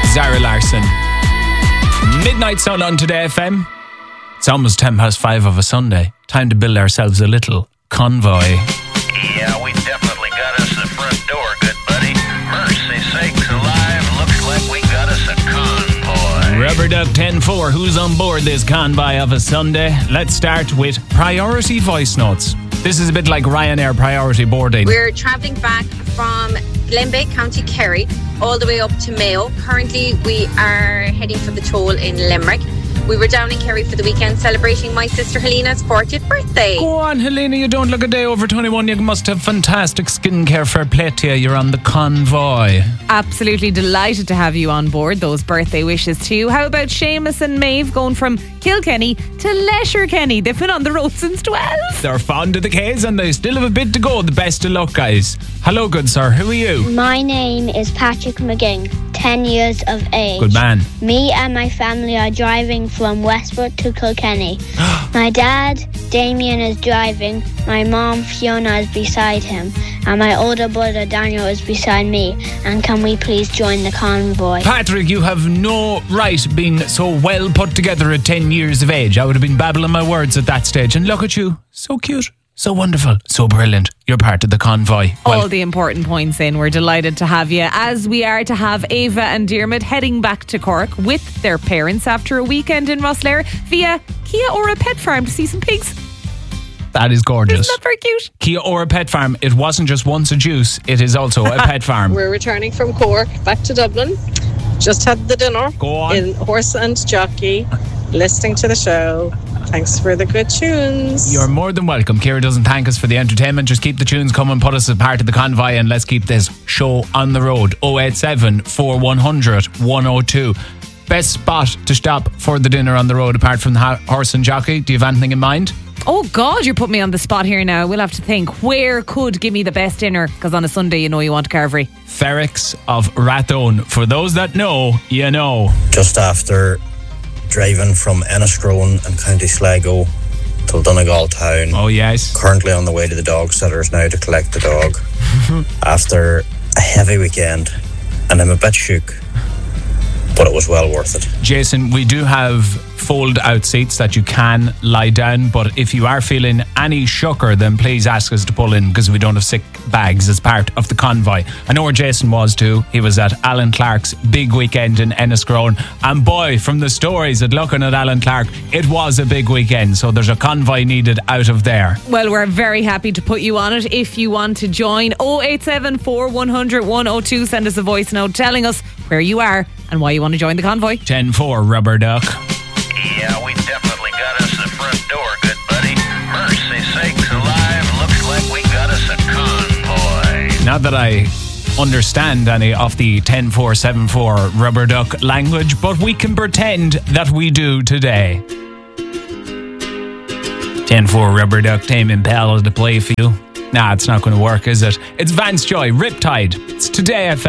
Zara Larsson. Midnight Sun on Today FM. It's almost 5:10 of a Sunday. Time to build ourselves a little convoy. Yeah, we definitely got us the front door, good buddy. Mercy sakes alive, looks like we got us a convoy. Rubber Duck 10-4, who's on board this convoy of a Sunday? Let's start with priority voice notes. This is a bit like Ryanair priority boarding. We're travelling back from Glenbeigh, County Kerry, all the way up to Mayo. Currently, we are heading for the toll in Limerick. We were down in Kerry for the weekend celebrating my sister Helena's 40th birthday. Go on, Helena, you don't look a day over 21. You must have fantastic skincare. Fair play to you. You're on the convoy. Absolutely delighted to have you on board. Those birthday wishes to you. How about Seamus and Maeve going from Kilkenny to Letterkenny? They've been on the road since 12. They're fond of the K's and they still have a bit to go. The best of luck, guys. Hello, good sir. Who are you? My name is Patrick McGing, 10 years of age. Good man. Me and my family are driving from Westport to Kilkenny. My dad, Damien, is driving. My mom, Fiona, is beside him. And my older brother, Daniel, is beside me. And can we please join the convoy? Patrick, you have no right being so well put together at 10 years of age. I would have been babbling my words at that stage. And look at you. So cute. So wonderful. So brilliant. You're part of the convoy. All the important points in. We're delighted to have you, as we are to have Ava and Diarmuid heading back to Cork with their parents after a weekend in Rosslare via Kia Ora Pet Farm to see some pigs. That is gorgeous. Isn't that very cute? Kia Ora Pet Farm. It wasn't just once a juice. It is also a pet farm. We're returning from Cork back to Dublin. Just had the dinner. Go on. In Horse and Jockey, listening to the show. Thanks for the good tunes. You're more than welcome. Kira doesn't thank us for the entertainment. Just keep the tunes coming, put us as part of the convoy, and let's keep this show on the road. 087 4100 102. Best spot to stop for the dinner on the road apart from the Horse and Jockey? Do you have anything in mind? Oh God, you're putting me on the spot here now. We'll have to think. Where could give me the best dinner? Because on a Sunday, you know you want carvery. Ferrex of Rathone. For those that know, you know. Just after driving from Enniscrone and County Sligo to Donegal town. Oh yes. Currently on the way to the dog sitters now to collect the dog. After a heavy weekend, and I'm a bit shook, but it was well worth it. Jason, we do have fold-out seats that you can lie down, but if you are feeling any shooker, then please ask us to pull in because we don't have sick bags as part of the convoy. I know where Jason was too. He was at Alan Clark's big weekend in Enniscrone, and boy, from the stories at looking at Alan Clark, it was a big weekend, so there's a convoy needed out of there. Well, we're very happy to put you on it if you want to join. 087 4100 102. Send us a voice note telling us where you are and why you want to join the convoy. 10-4, Rubber Duck. Yeah, we definitely got us the front door, good buddy. Mercy sakes alive, looks like we got us a convoy. Not that I understand any of the 10-4-7-4 Rubber Duck language, but we can pretend that we do today. 10-4 Rubber Duck, Tame Impala to play for you. Nah, it's not going to work, is it? It's Vance Joy, Riptide. It's Today FM.